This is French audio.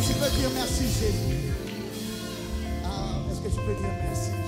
tu peux dire merci, Jésus? Ah, est-ce que tu peux dire merci?